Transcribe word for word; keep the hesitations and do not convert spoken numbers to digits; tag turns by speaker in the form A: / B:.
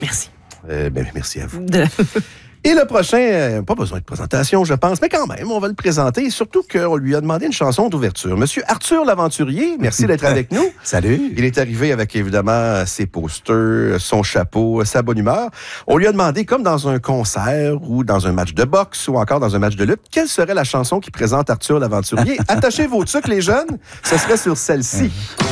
A: Merci.
B: Euh, ben, merci à vous.
A: De...
B: Et le prochain, euh, pas besoin de présentation, je pense, mais quand même, on va le présenter, surtout qu'on lui a demandé une chanson d'ouverture. Monsieur Arthur l'Aventurier, merci d'être avec nous.
C: Salut.
B: Il est arrivé avec, évidemment, ses posters, son chapeau, sa bonne humeur. On lui a demandé, comme dans un concert ou dans un match de boxe ou encore dans un match de lutte, quelle serait la chanson qui présente Arthur l'Aventurier? Attachez vos trucs, les jeunes, ce serait sur celle-ci.